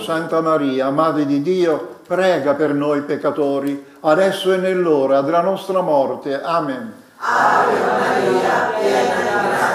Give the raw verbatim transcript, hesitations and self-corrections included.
Santa Maria, Madre di Dio, prega per noi peccatori, adesso e nell'ora della nostra morte. Amen. Ave Maria, piena di grazia,